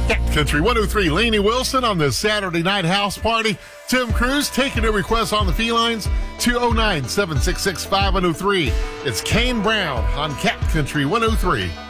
Cat Country 103, Lainey Wilson on the Saturday Night House Party. Tim Cruz taking your requests on the felines, 209-766-5103. It's Kane Brown on Cat Country 103.